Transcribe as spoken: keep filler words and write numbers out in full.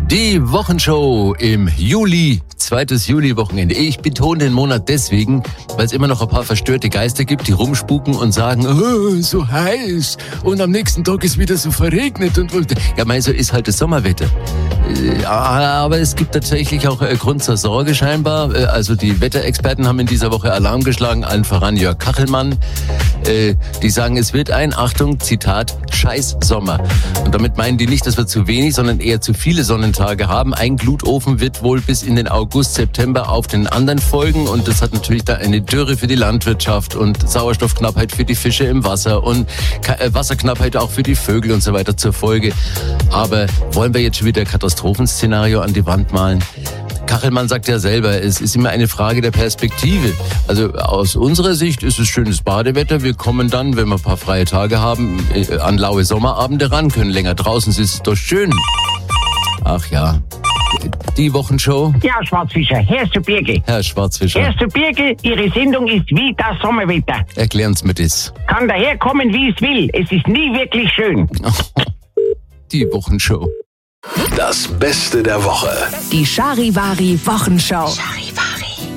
Die Wochenshow im Juli, zweites Juli-Wochenende. Ich betone den Monat deswegen, weil es immer noch ein paar verstörte Geister gibt, die rumspuken und sagen, oh, so heiß und am nächsten Tag ist wieder so verregnet. Und ja, mei, so ist halt das Sommerwetter. Aber es gibt tatsächlich auch Grund zur Sorge scheinbar. Also die Wetterexperten haben in dieser Woche Alarm geschlagen, allen voran Jörg Kachelmann. Die sagen, es wird ein, Achtung, Zitat, Scheiß-Sommer. Und damit meinen die nicht, dass wir zu wenig, sondern eher zu viele Sonnentage haben. Ein Glutofen wird wohl bis in den August, September auf den anderen folgen. Und das hat natürlich da eine Dürre für die Landwirtschaft und Sauerstoffknappheit für die Fische im Wasser und Wasserknappheit auch für die Vögel und so weiter zur Folge. Aber wollen wir jetzt schon wieder Katastrophenszenario an die Wand malen? Kachelmann sagt ja selber, es ist immer eine Frage der Perspektive. Also aus unserer Sicht ist es schönes Badewetter. Wir kommen dann, wenn wir ein paar freie Tage haben, an laue Sommerabende ran, können länger draußen sitzen. Ist doch schön. Ach ja, die Wochenshow. Ja, Schwarzfischer, Herr zu Birge. Herr Schwarzfischer. Herr zu Birge, Ihre Sendung ist wie das Sommerwetter. Erklären's mir das. Kann daherkommen, wie es will. Es ist nie wirklich schön. Die Wochenshow. Das Beste der Woche. Die Charivari Wochenschau.